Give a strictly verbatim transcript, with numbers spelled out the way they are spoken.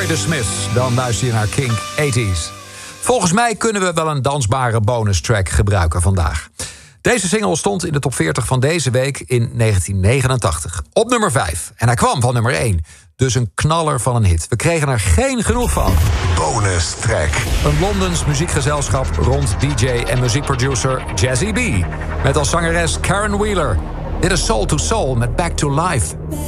The Smiths. Dan luister je naar Kink tachtiger. Volgens mij kunnen we wel een dansbare bonus track gebruiken vandaag. Deze single stond in de top veertig van deze week in negentien negenentachtig. Op nummer vijf. En hij kwam van nummer één. Dus een knaller van een hit. We kregen er geen genoeg van. Bonus track. Een Londens muziekgezelschap rond D J en muziekproducer Jazzy B. Met als zangeres Karen Wheeler. Dit is Soul to Soul met Back to Life.